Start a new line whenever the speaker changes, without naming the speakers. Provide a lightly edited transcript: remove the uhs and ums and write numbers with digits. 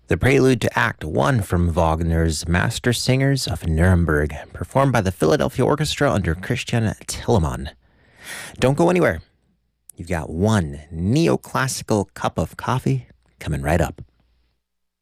The prelude to Act One from Wagner's Master Singers of Nuremberg, performed by the Philadelphia Orchestra under Christian Telemann. Don't go anywhere. You've got one neoclassical cup of coffee coming right up.